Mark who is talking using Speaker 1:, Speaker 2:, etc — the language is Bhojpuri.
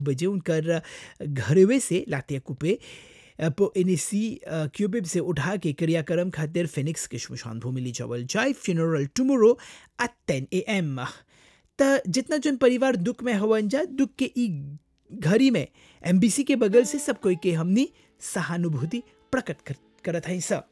Speaker 1: बजे उनकर घरवे से लाते कुपे पो एनएसी क्यूबिब से उठा के क्रियाक्रम खातिर फिनिक्स के शमशान भूमि ली जावल जाए फ्यूनरल टुमोरो एट 10 AM। त जितना जन परिवार दुख में हवन जा दुख के ई घड़ी में एमबीसी के बगल से सब कोई के हमनी सहानुभूति प्रकट करत हई सा।